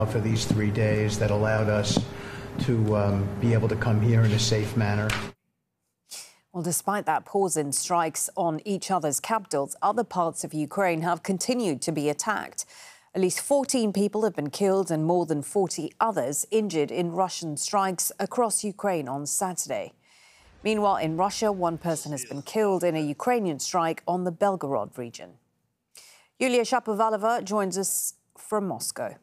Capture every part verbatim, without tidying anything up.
for these three days that allowed us to um, be able to come here in a safe manner. Well, despite that pause in strikes on each other's capitals, other parts of Ukraine have continued to be attacked. At least fourteen people have been killed and more than forty others injured in Russian strikes across Ukraine on Saturday. Meanwhile, in Russia, one person has been killed in a Ukrainian strike on the Belgorod region. Yulia Shapovalova joins us from Moscow.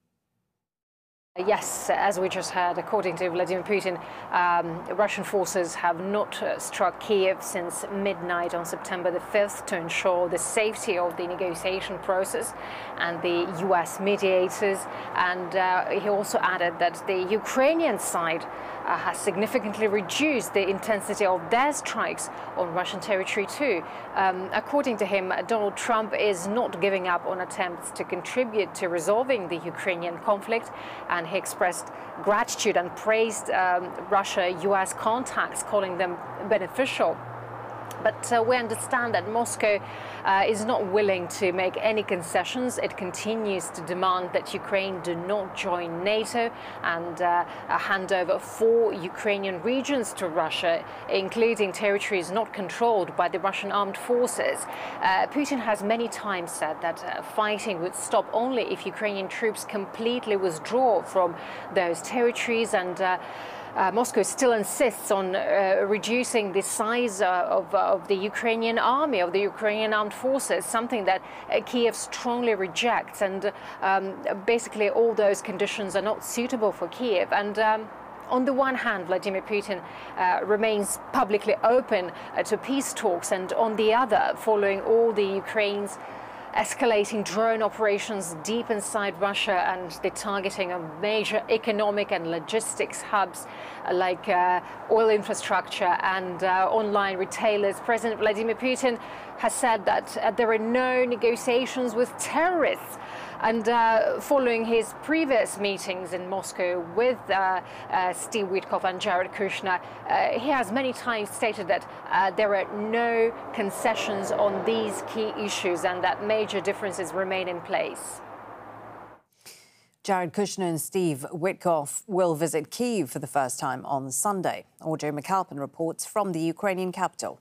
Yes, as we just heard, according to Vladimir Putin, um, Russian forces have not uh, struck Kiev since midnight on September the fifth to ensure the safety of the negotiation process and the U S mediators. And uh, he also added that the Ukrainian side uh, has significantly reduced the intensity of their strikes on Russian territory too. Um, according to him, Donald Trump is not giving up on attempts to contribute to resolving the Ukrainian conflict, and he expressed gratitude and praised um, Russia-U S contacts, calling them beneficial. But uh, we understand that Moscow uh, is not willing to make any concessions. It continues to demand that Ukraine do not join NATO and uh, hand over four Ukrainian regions to Russia, including territories not controlled by the Russian armed forces. Uh, Putin has many times said that uh, fighting would stop only if Ukrainian troops completely withdraw from those territories, and uh, Uh, Moscow still insists on uh, reducing the size uh, of, uh, of the Ukrainian army, of the Ukrainian armed forces, something that uh, Kiev strongly rejects. And um, basically all those conditions are not suitable for Kiev. And um, on the one hand, Vladimir Putin uh, remains publicly open uh, to peace talks, and on the other, following all the Ukraine's escalating drone operations deep inside Russia and the targeting of major economic and logistics hubs like uh, oil infrastructure and uh, online retailers, President Vladimir Putin has said that uh, there are no negotiations with terrorists. And uh, following his previous meetings in Moscow with uh, uh, Steve Witkoff and Jared Kushner, uh, he has many times stated that uh, there are no concessions on these key issues and that major differences remain in place. Jared Kushner and Steve Witkoff will visit Kyiv for the first time on Sunday. Audrey McAlpin reports from the Ukrainian capital.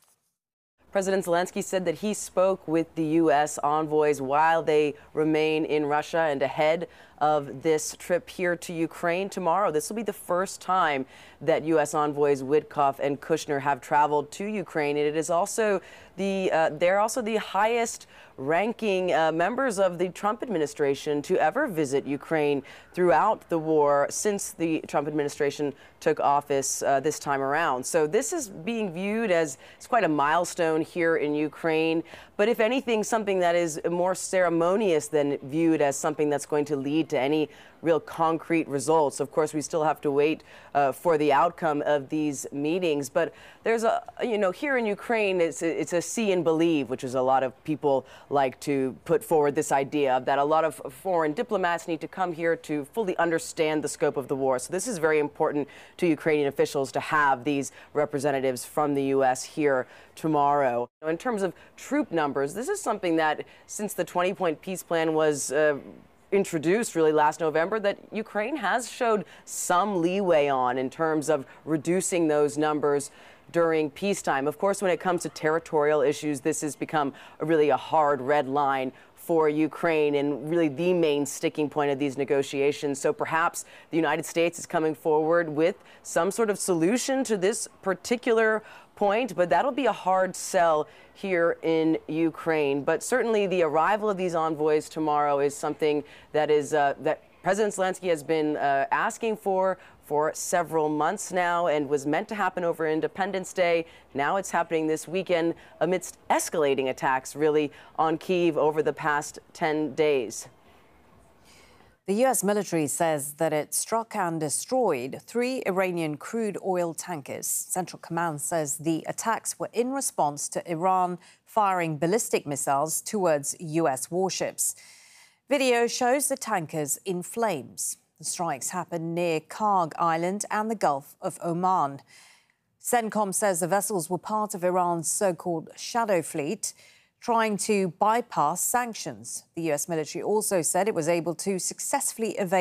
President Zelensky said that he spoke with the U S envoys while they remain in Russia and ahead of this trip here to Ukraine tomorrow. This will be the first time that U S envoys Witkoff and Kushner have traveled to Ukraine. And it is also the uh, they're also the highest ranking uh, members of the Trump administration to ever visit Ukraine throughout the war since the Trump administration took office uh, this time around. So this is being viewed as it's quite a milestone here in Ukraine. But if anything, something that is more ceremonious than viewed as something that's going to lead to any real concrete results. Of course, we still have to wait uh, for the outcome of these meetings. But there's a, you know, here in Ukraine, it's a, it's a see and believe, which is a lot of people like to put forward this idea of that a lot of foreign diplomats need to come here to fully understand the scope of the war. So this is very important to Ukrainian officials to have these representatives from the U S here tomorrow. In terms of troop numbers, this is something that since the twenty point peace plan was uh, introduced really last November, that Ukraine has showed some leeway on in terms of reducing those numbers during peacetime. Of course, when it comes to territorial issues, this has become a really a hard red line for Ukraine and really the main sticking point of these negotiations. So perhaps the United States is coming forward with some sort of solution to this particular point, but that'll be a hard sell here in Ukraine. But certainly the arrival of these envoys tomorrow is something that is uh, that President Zelensky has been uh, asking for for several months now and was meant to happen over Independence Day. Now it's happening this weekend amidst escalating attacks really on Kyiv over the past ten days. The U S military says that it struck and destroyed three Iranian crude oil tankers. Central Command says the attacks were in response to Iran firing ballistic missiles towards U S warships. Video shows the tankers in flames. The strikes happened near Karg Island and the Gulf of Oman. CENTCOM says the vessels were part of Iran's so-called shadow fleet. trying to bypass sanctions. The U S military also said it was able to successfully evade